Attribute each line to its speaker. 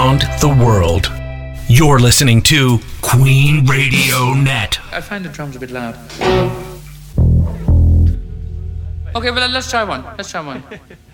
Speaker 1: around the world. You're listening to Queen Radio Net.
Speaker 2: I find the drums a bit loud. Okay, well, let's try one.